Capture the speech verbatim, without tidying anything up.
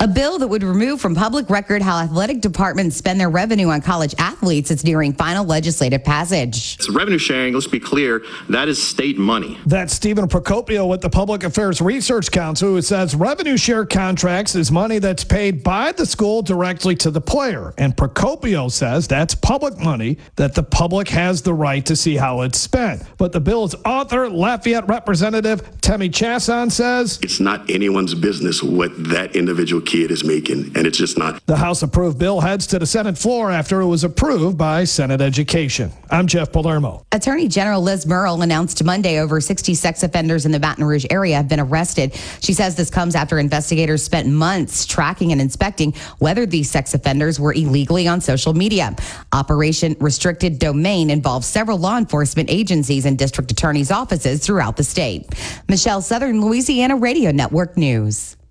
A bill that would remove from public record how athletic departments spend their revenue on college athletes is nearing final legislative passage. It's revenue sharing. Let's be clear. That is state money. That's Stephen Procopio with the Public Affairs Research Council, who says revenue share contracts is money that's paid by the school directly to the player. And Procopio says that's public money that the public has the right to see how it's spent. But the bill's author, Lafayette Representative Temi Chasson, says it's not anyone's business what that individual kid is making, and it's just not. The House-approved bill heads to the Senate floor after it was approved by Senate Education. I'm Jeff Palermo. Attorney General Liz Murrill announced Monday over sixty sex offenders in the Baton Rouge area have been arrested. She says this comes after investigators spent months tracking and inspecting whether these sex offenders were illegally on social media. Operation Restricted Domain involves several law enforcement agencies and district attorneys' offices throughout the state. Michelle, Southern Louisiana Radio Network News.